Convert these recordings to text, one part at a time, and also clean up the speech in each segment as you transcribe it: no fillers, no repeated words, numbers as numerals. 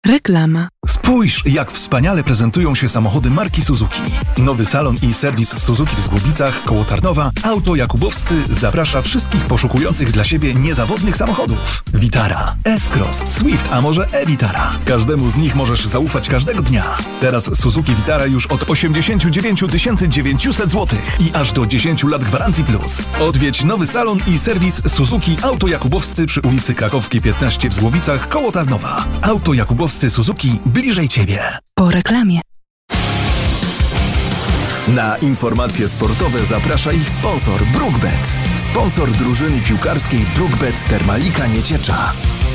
Reklama. Spójrz, jak wspaniale prezentują się samochody marki Suzuki. Nowy salon i serwis Suzuki w Zgłubicach koło Tarnowa Auto Jakubowscy zaprasza wszystkich poszukujących dla siebie niezawodnych samochodów. Vitara, S-Cross, Swift, a może e-Vitara. Każdemu z nich możesz zaufać każdego dnia. Teraz Suzuki Vitara już od 89 900 zł i aż do 10 lat gwarancji plus. Odwiedź nowy salon i serwis Suzuki Auto Jakubowscy przy ulicy Krakowskiej 15 w Zgłubicach koło Tarnowa. Auto Jakubowscy Suzuki bliżej Ciebie. Po reklamie. Na informacje sportowe zaprasza ich sponsor BrookBet. Sponsor drużyny piłkarskiej BrookBet Termalika Nieciecza.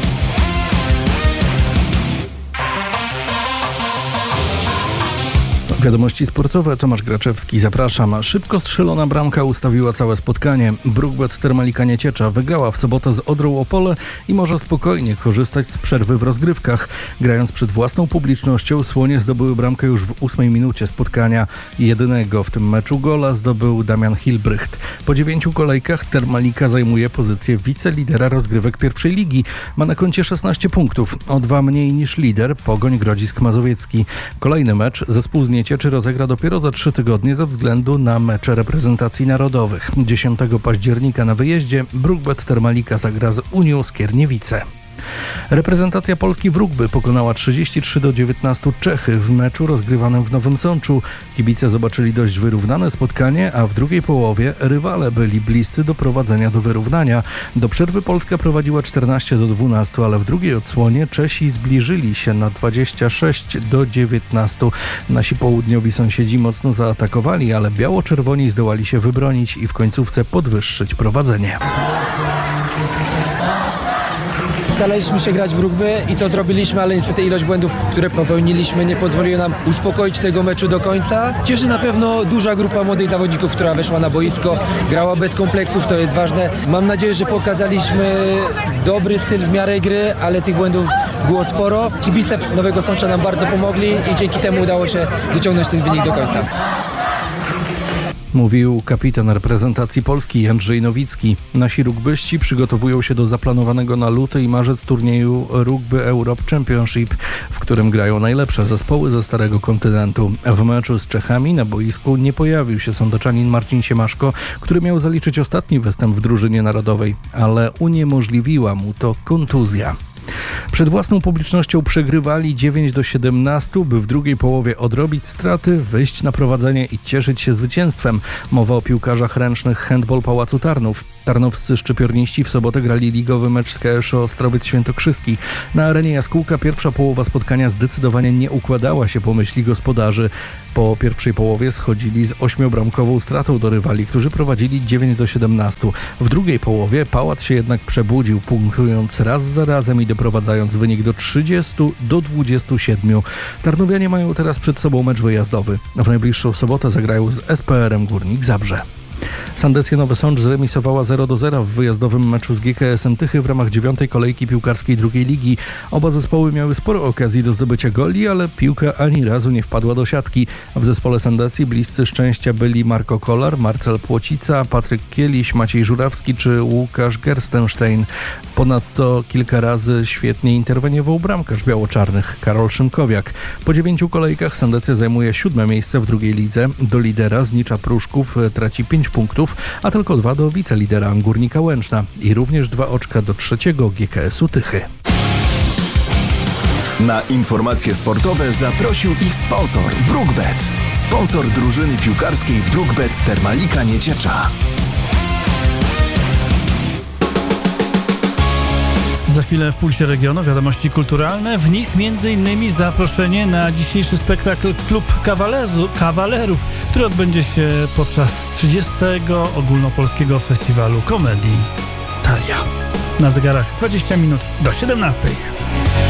Wiadomości sportowe, Tomasz Graczewski, zapraszam. Szybko strzelona bramka ustawiła całe spotkanie. BrookBet Termalika Nieciecza wygrała w sobotę z Odrą Opole i może spokojnie korzystać z przerwy w rozgrywkach. Grając przed własną publicznością, Słonie zdobyły bramkę już w 8 minucie spotkania. Jedynego w tym meczu gola zdobył Damian Hilbrycht. Po 9 kolejkach Termalika zajmuje pozycję wicelidera rozgrywek pierwszej ligi. Ma na koncie 16 punktów, o 2 mniej niż lider Pogoń Grodzisk Mazowiecki. Kolejny mecz zespół z Nieciecza rozegra dopiero za 3 tygodnie ze względu na mecze reprezentacji narodowych. 10 października na wyjeździe BrookBet Termalika zagra z Unią Skierniewice. Reprezentacja Polski w rugby pokonała 33-19 Czechy w meczu rozgrywanym w Nowym Sączu. Kibice zobaczyli dość wyrównane spotkanie, a w drugiej połowie rywale byli bliscy doprowadzenia do wyrównania. Do przerwy Polska prowadziła 14-12, ale w drugiej odsłonie Czesi zbliżyli się na 26-19. Nasi południowi sąsiedzi mocno zaatakowali, ale biało-czerwoni zdołali się wybronić i w końcówce podwyższyć prowadzenie. Staraliśmy się grać w rugby i to zrobiliśmy, ale niestety ilość błędów, które popełniliśmy, nie pozwoliła nam uspokoić tego meczu do końca. Cieszy na pewno duża grupa młodych zawodników, która weszła na boisko, grała bez kompleksów, to jest ważne. Mam nadzieję, że pokazaliśmy dobry styl w miarę gry, ale tych błędów było sporo. Kibice Nowego Sącza nam bardzo pomogli i dzięki temu udało się dociągnąć ten wynik do końca. Mówił kapitan reprezentacji Polski Jędrzej Nowicki. Nasi rugbyści przygotowują się do zaplanowanego na luty i marzec turnieju Rugby Europe Championship, w którym grają najlepsze zespoły ze Starego Kontynentu. W meczu z Czechami na boisku nie pojawił się sądeczanin Marcin Siemaszko, który miał zaliczyć ostatni występ w drużynie narodowej, ale uniemożliwiła mu to kontuzja. Przed własną publicznością przegrywali 9-17, by w drugiej połowie odrobić straty, wyjść na prowadzenie i cieszyć się zwycięstwem. Mowa o piłkarzach ręcznych Handball Pałacu Tarnów. Tarnowscy szczypiorniści w sobotę grali ligowy mecz z KSO Ostrowiec Świętokrzyski. Na arenie Jaskółka pierwsza połowa spotkania zdecydowanie nie układała się po myśli gospodarzy. Po pierwszej połowie schodzili z 8-bramkową stratą do rywali, którzy prowadzili 9-17. W drugiej połowie Pałac się jednak przebudził, punktując raz za razem i doprowadzając wynik do 30-27. Tarnowianie mają teraz przed sobą mecz wyjazdowy. W najbliższą sobotę zagrają z SPR-em Górnik Zabrze. Sandecja Nowy Sącz zremisowała 0-0 w wyjazdowym meczu z GKS-em Tychy w ramach 9. kolejki piłkarskiej drugiej ligi. Oba zespoły miały sporo okazji do zdobycia goli, ale piłka ani razu nie wpadła do siatki. W zespole Sandecji bliscy szczęścia byli Marko Kolar, Marcel Płocica, Patryk Kieliś, Maciej Żurawski czy Łukasz Gerstenstein. Ponadto kilka razy świetnie interweniował bramkarz biało-czarnych Karol Szymkowiak. Po 9 kolejkach Sandecja zajmuje 7. miejsce w drugiej lidze. Do lidera Znicza Pruszków traci 5 punktów, a tylko 2 do wicelidera Górnika Łęczna i również 2 oczka do 3. GKS-u Tychy. Na informacje sportowe zaprosił ich sponsor BrookBet. Sponsor drużyny piłkarskiej BrookBet Termalika Nieciecza. Za chwilę w Pulsie Regionu wiadomości kulturalne. W nich m.in. zaproszenie na dzisiejszy spektakl Klub Kawalerów, który odbędzie się podczas 30. Ogólnopolskiego Festiwalu Komedii Talia. Na zegarach 20 minut do 17.